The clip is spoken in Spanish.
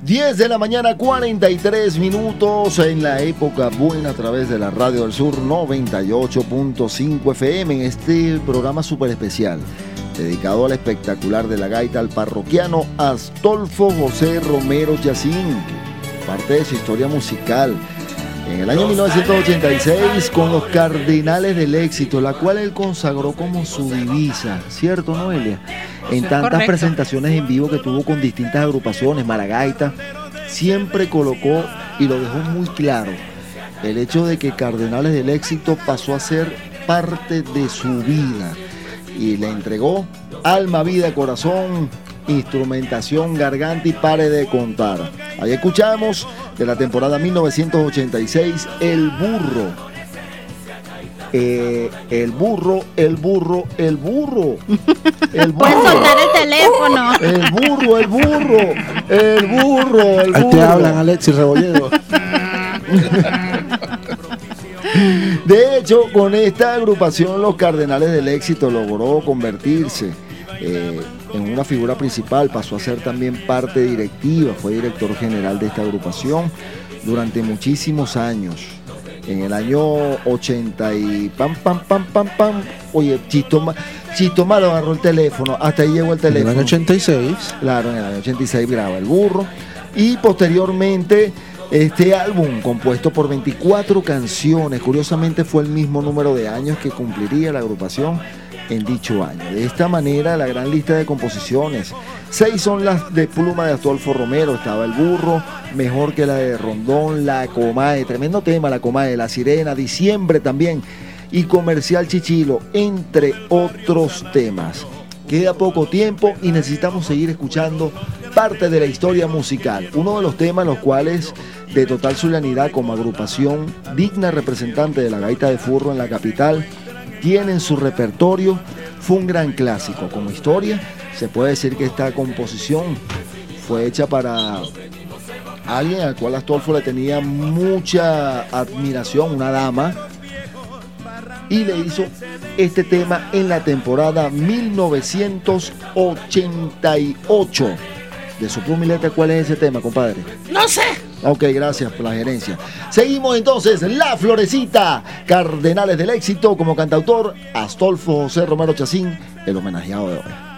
10 de la mañana, 43 minutos en la época buena a través de la Radio del Sur 98.5 FM en este programa súper especial dedicado al espectacular de la gaita al parroquiano Astolfo José Romero Yacín, parte de su historia musical. En el año 1986 con los Cardenales del Éxito, la cual él consagró como su divisa, ¿cierto, Noelia? En tantas correcto. presentaciones en vivo que tuvo con distintas agrupaciones, Maragaita, siempre colocó y lo dejó muy claro el hecho de que Cardenales del Éxito pasó a ser parte de su vida y le entregó alma, vida, corazón, instrumentación, garganta y pare de contar. Ahí escuchamos de la temporada 1986 El Burro. El burro. Puedes soltar el teléfono. El burro. Ahí te hablan, Alexis Rebolledo. De hecho, con esta agrupación los Cardenales del Éxito logró convertirse en una figura principal, pasó a ser también parte directiva, fue director general de esta agrupación durante muchísimos años. En el año 80 y oye, Chito Malo agarró el teléfono, hasta ahí llegó el teléfono. En el año 86. Claro, en el año 86 graba El Burro y posteriormente este álbum compuesto por 24 canciones, curiosamente fue el mismo número de años que cumpliría la agrupación en dicho año. De esta manera, la gran lista de composiciones, 6 son las de pluma de Astolfo Romero. Estaba El Burro, Mejor que la de Rondón, La Comae, tremendo tema, La Comae, La Sirena, Diciembre también, y Comercial Chichilo, entre otros temas. Queda poco tiempo y necesitamos seguir escuchando parte de la historia musical. Uno de los temas los cuales, de total solidaridad como agrupación digna representante de la gaita de furro en la capital, tienen su repertorio, fue un gran clásico. Como historia, se puede decir que esta composición fue hecha para alguien al cual Astolfo le tenía mucha admiración, una dama, y le hizo este tema en la temporada 1988. De su plumileta, ¿cuál es ese tema, compadre? No sé. Ok, gracias por la gerencia. Seguimos entonces, La Florecita, Cardenales del Éxito, como cantautor, Astolfo José Romero Yacín, el homenajeado de hoy.